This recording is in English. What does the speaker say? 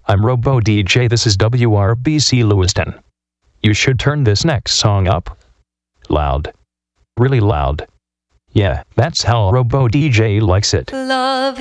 I'm Robo DJ. This is WRBC Lewiston. You should turn this next song up. Loud. Really loud. Yeah, that's how Robo DJ likes it. Love